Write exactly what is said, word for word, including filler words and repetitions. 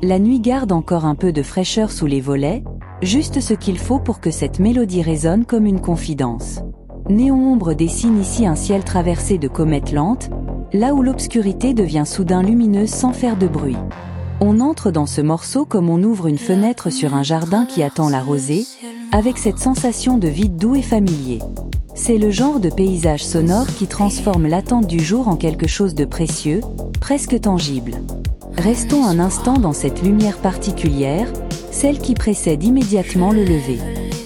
La nuit garde encore un peu de fraîcheur sous les volets, juste ce qu'il faut pour que cette mélodie résonne comme une confidence. Néon Ombre dessine ici un ciel traversé de comètes lentes, là où l'obscurité devient soudain lumineuse sans faire de bruit. On entre dans ce morceau comme on ouvre une fenêtre sur un jardin qui attend la rosée, avec cette sensation de vide doux et familier. C'est le genre de paysage sonore qui transforme l'attente du jour en quelque chose de précieux, presque tangible. Restons un instant dans cette lumière particulière, celle qui précède immédiatement le lever.